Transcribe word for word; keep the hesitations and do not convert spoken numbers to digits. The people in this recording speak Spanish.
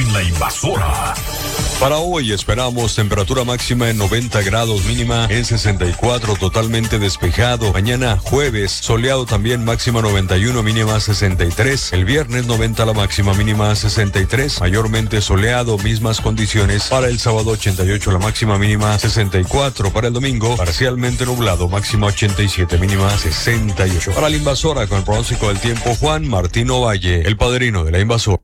en La Invasora. Para hoy esperamos temperatura máxima en noventa grados, mínima en sesenta y cuatro, totalmente despejado. Mañana jueves, soleado también, máxima noventa y uno, mínima sesenta y tres. El viernes noventa la máxima, mínima sesenta y tres. Mayormente soleado, mismas condiciones. Para el sábado ochenta y ocho la máxima, mínima sesenta y cuatro. Para el domingo parcialmente nublado, máxima ochenta y siete, mínima sesenta y ocho. Para La Invasora, con el pronóstico del tiempo, Juan Martín Ovalle, el padrino de La Invasora.